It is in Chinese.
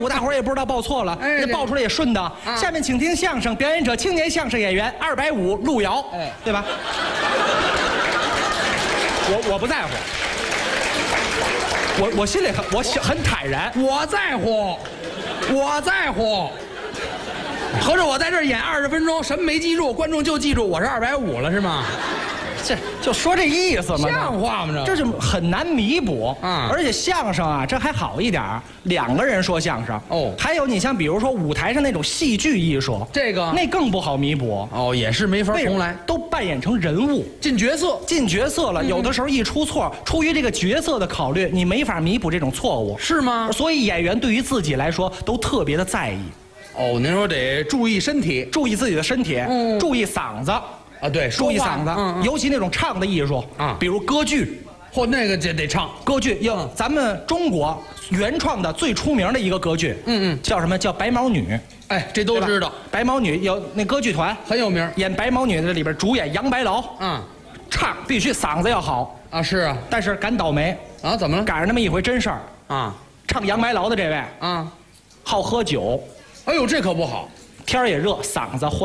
我大伙儿也不知道报错了， 哎这报出来也顺当。下面请听相声表演者，青年相声演员250路遥， 哎， 对吧？我不在乎，我心里很坦然。 我在乎，我在乎。合着我在这儿演20分钟，什么没记住，观众就记住我是250了，是吗？ 这就说这意思嘛， 像话吗？ 这是很难弥补啊！ 而且相声啊，这还好一点，2个人说相声哦。 还有你像比如说舞台上那种戏剧艺术， 这个那更不好弥补哦，也是没法重来， 都扮演成人物， 进角色了。有的时候一出错，出于这个角色的考虑，你没法弥补这种错误， 是吗？ 所以演员对于自己来说都特别的在意。 哦，您说得注意身体， 注意自己的身体，注意嗓子。 啊，对， 注意嗓子，尤其那种唱的艺术啊，比如歌剧， 嚯，那个得唱歌剧。咱们中国原创的最出名的一个歌剧，叫什么？叫《白毛女》。 哎，这都知道。 白毛女有那歌剧团很有名， 演白毛女的里边主演杨白劳，唱必须嗓子要好啊。是啊， 但是赶倒霉啊，怎么了？ 赶上那么一回真事儿啊。 唱杨白劳的这位啊， 好喝酒， 哎呦，这可不好， 天也热，嗓子坏。